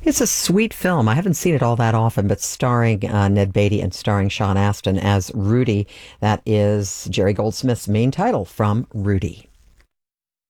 It's a sweet film. I haven't seen it all that often, but starring Ned Beatty and starring Sean Astin as Rudy. That is Jerry Goldsmith's main title from Rudy.